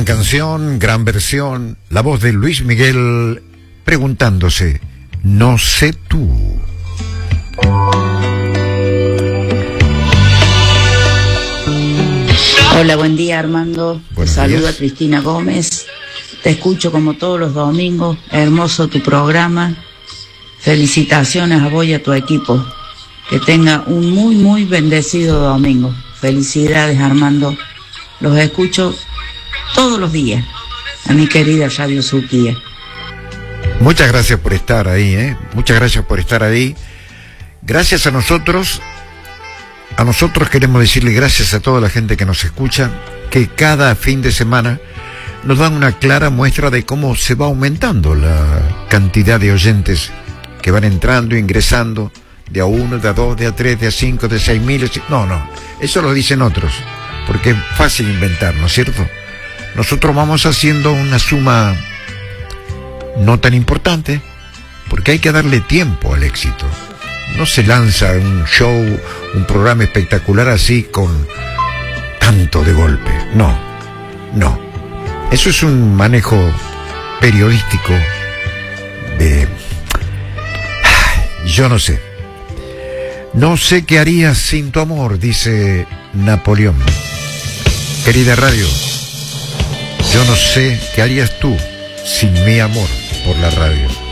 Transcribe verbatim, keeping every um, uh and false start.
Gran canción, gran versión, la voz de Luis Miguel preguntándose, no sé tú. Hola, buen día Armando, te saluda Cristina Gómez, te escucho como todos los domingos, hermoso tu programa, felicitaciones a vos y a tu equipo, que tenga un muy muy bendecido domingo, felicidades Armando, los escucho todos los días, a mi querida Radio Suquía. Muchas gracias por estar ahí, ¿eh? Muchas gracias por estar ahí, gracias a nosotros. A nosotros queremos decirle gracias a toda la gente que nos escucha, que cada fin de semana nos dan una clara muestra de cómo se va aumentando la cantidad de oyentes que van entrando, ingresando, de a uno, de a dos, de a tres, de a cinco, de seis mil. No, no, eso lo dicen otros, porque es fácil inventar, ¿no es cierto? Nosotros vamos haciendo una suma no tan importante, porque hay que darle tiempo al éxito. No se lanza un show, un programa espectacular así con tanto de golpe. No, no. Eso es un manejo periodístico de... Yo no sé. No sé qué harías sin tu amor, dice Napoleón. Querida radio, yo no sé qué harías tú sin mi amor por la radio.